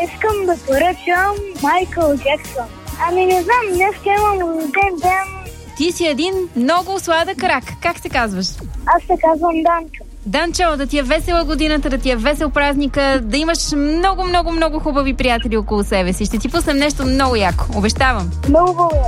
Искам да поръчам Майкъл Джексън. Ами не знам, днес имам рожден ден. Ти си един много сладък рак. Как се казваш? Аз се казвам Данчо. Данчо, да ти е весела годината, да ти е весел празника, да имаш много, много, много хубави приятели около себе си. Ще ти пуснем нещо много яко. Обещавам. Много благодаря.